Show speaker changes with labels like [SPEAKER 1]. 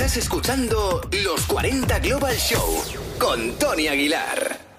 [SPEAKER 1] Estás escuchando Los 40 Global Show con Tony Aguilar.